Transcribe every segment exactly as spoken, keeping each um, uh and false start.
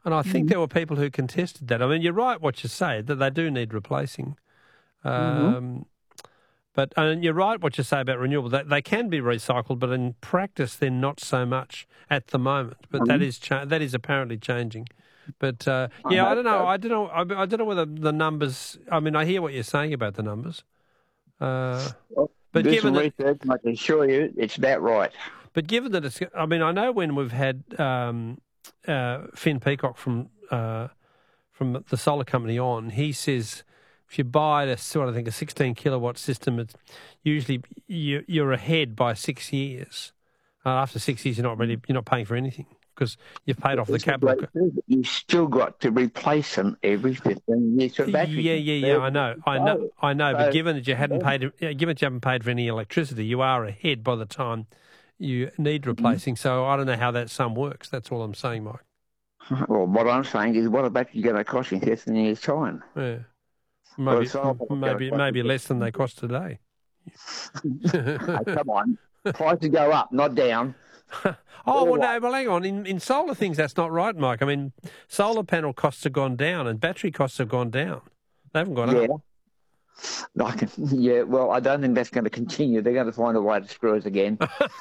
And I think Mm-hmm. there were people who contested that. I mean, you're right what you say, that they do need replacing. Um, Mm-hmm. But and you're right what you say about renewable. They, they can be recycled, but in practice they're not so much at the moment. But that Mm-hmm. is cha- that is apparently changing. But uh, I yeah, I hope don't know. so. I don't know. I, I don't know whether the numbers. I mean, I hear what you're saying about the numbers. Uh, Well, but do given some that, research, and I can assure you it's about right. but given that it's. I mean, I know when we've had um, uh, Finn Peacock from uh, from the solar company on, he says, if you buy a sort of, I think, a sixteen kilowatt system, it's usually you, you're ahead by six years. Uh, after six years, you're not really you're not paying for anything because you've paid off the It's a capital. great thing, but you've still got to replace them every fifteen years for batteries. Yeah, yeah, yeah. I know, I know, I know. But So, given that you hadn't paid, yeah, given that you haven't paid for any electricity, you are ahead by the time you need replacing. So I don't know how that sum works. That's all I'm saying, Mike. well, what I'm saying is, what a battery going to cost in fifteen years' time? Yeah, Well, maybe, it's all going to maybe, cost maybe you less than they cost today. Hey, come on, prices go up, not down. Oh, well, no, well, hang on. In, in solar things, that's not right, Mike. I mean, solar panel costs have gone down and battery costs have gone down. They haven't gone Yeah. up. I can, yeah, well, I don't think that's going to continue. They're going to find a way to screw us again.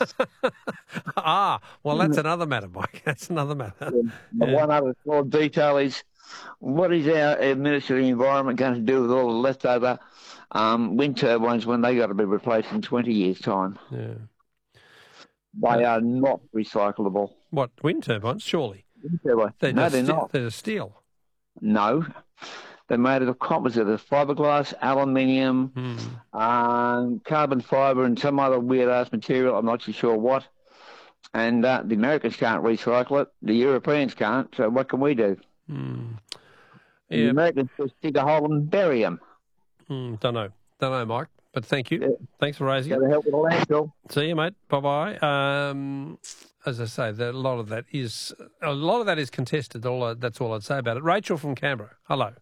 Ah, well, that's another matter, Mike. That's another matter. Yeah. But Yeah. one other small detail is, what is our uh, Minister of the Environment going to do with all the leftover um, wind turbines when they got to be replaced in twenty years' time? Yeah. They Uh, are not recyclable. What, wind turbines? Surely. Wind turbines. They're No, just they're sti- not. They're steel. No. They're made of composite, of fiberglass, aluminium, Hmm. um, carbon fibre, and some other weird-ass material. I'm not too sure what. And uh, the Americans can't recycle it. The Europeans can't. So what can we do? Hmm. The Yeah. Americans just dig a hole and bury them. Hmm. Don't know. Don't know, Mike. But thank you. Yeah. Thanks for raising Got it. to help with the landfill. See you, mate. Bye bye. Um, as I say, the, a lot of that is a lot of that is contested. All I, that's all I'd say about it. Rachel from Canberra. Hello.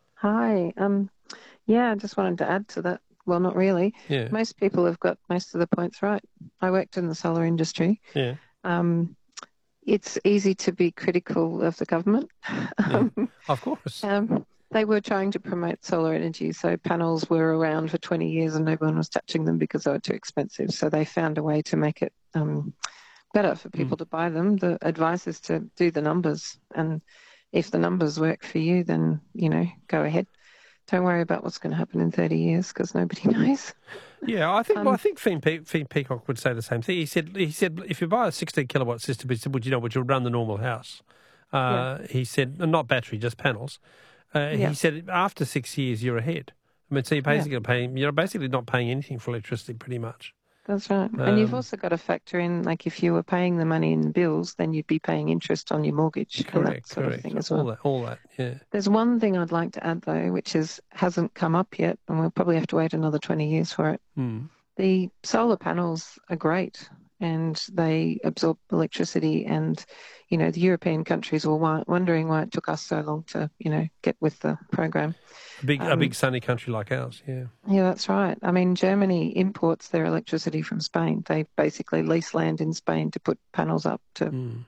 Hi. Um, yeah, I just wanted to add to that. Well, not really. Yeah. Most people have got most of the points right. I worked in the solar industry. Yeah. Um, it's easy to be critical of the government. Yeah. Of course. um, they were trying to promote solar energy, so panels were around for twenty years and no one was touching them because they were too expensive. So they found a way to make it um, better for people mm. to buy them. The advice is to do the numbers, and if the numbers work for you, then, you know, go ahead. Don't worry about what's going to happen in thirty years because nobody knows. Yeah, I think um, well, I think Finn, Pe- Finn Peacock would say the same thing. He said he said if you buy a sixteen kilowatt system, he said, would you know, would you run the normal house? Uh, yeah. He said not battery, just panels. Uh, yeah. He said after six years you're ahead. I mean, so you're basically yeah. paying. You're basically not paying anything for electricity, pretty much. That's right. Um, and you've also got to factor in, like, if you were paying the money in the bills, then you'd be paying interest on your mortgage. Correct, and that sort correct. Of thing as well. All that, all that, yeah. There's one thing I'd like to add, though, which is hasn't come up yet, and we'll probably have to wait another twenty years for it. Mm. The solar panels are great, and they absorb electricity, and, you know, the European countries were wondering why it took us so long to, you know, get with the program. A big, um, a big sunny country like ours, yeah. Yeah, that's right. I mean, Germany imports their electricity from Spain. They basically lease land in Spain to put panels up to mm.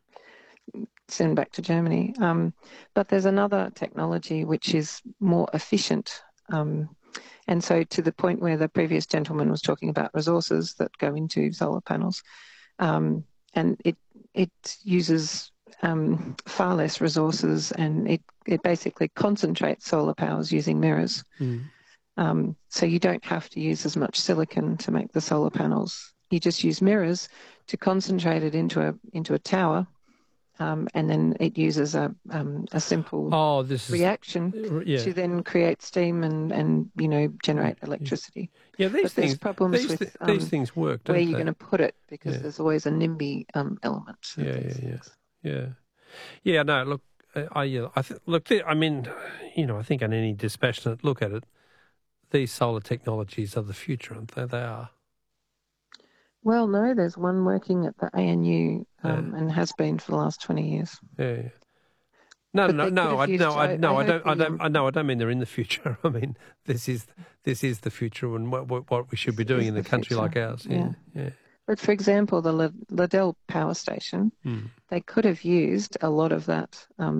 send back to Germany. Um, but there's another technology which is more efficient. Um, and so to the point where the previous gentleman was talking about resources that go into solar panels, um, and it it uses um, far less resources, and it, it basically concentrates solar powers using mirrors. Mm. Um, so you don't have to use as much silicon to make the solar panels. You just use mirrors to concentrate it into a into a tower, um, and then it uses a um, a simple oh, this reaction is, yeah. to then create steam and, and you know generate electricity. Yeah, these but things there's problems these, with um, these things work. Don't where they? you're going to put it because yeah. there's always a NIMBY um, element. Yeah, yeah, yeah, yeah, yeah. No, look, I yeah, I th- look. I mean, you know, I think on any dispassionate look at it, these solar technologies are the future, aren't they? They are. Well, no, there's one working at the A N U um, yeah. and has been for the last twenty years. Yeah. yeah. No, but no, no, I, no, I, no, I, I don't, the, I don't, I no, I don't mean they're in the future. I mean, this is, this is the future, and what, what, what we should be doing in a country future. like ours. Yeah, yeah. yeah. But for example, the Liddell Power Station, mm. they could have used a lot of that um,